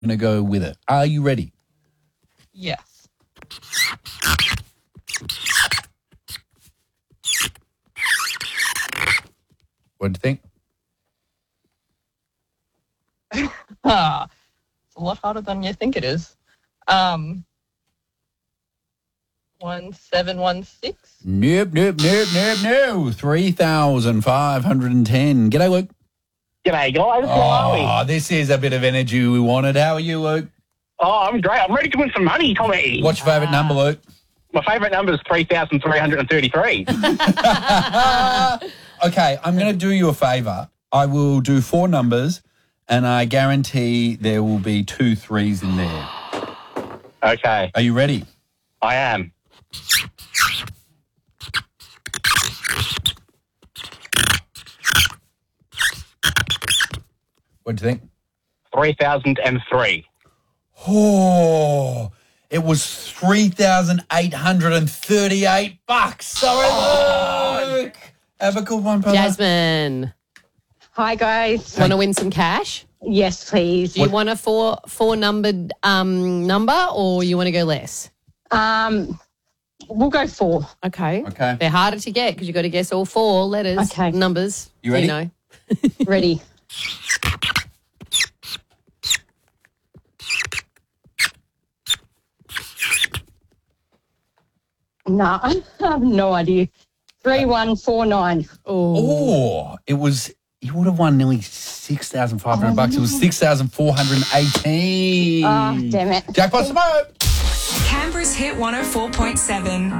I'm going to go with it. Are you ready? Yes. What do you think? It's a lot harder than you think it is. 1716. Nope. 3,510. G'day, Luke. G'day, guys. How are we? Oh, this is a bit of energy we wanted. How are you, Luke? Oh, I'm great. I'm ready to win some money, Tommy. What's your favourite number, Luke? My favourite number is 3,333. Okay, I'm going to do you a favour. I will do 4 numbers, and I guarantee there will be 2 3s in there. Okay, Are you ready? I am. What do you think? 3,003. Oh, it was $3,838. Sorry, Luke. Have a good one, brother. Jasmine, Hi, guys. want to win some cash? Yes, please. Do you want a four numbered number, or you want to go less? We'll go 4. Okay. Okay. They're harder to get because you've got to guess all 4 letters, Okay. numbers. You ready? You know. Ready? No, I have no idea. 3149. Oh, it was, you would have won nearly $6,500. It was 6,418. Oh, damn it. Jackpot tomorrow. Canberra's Hit 104.7.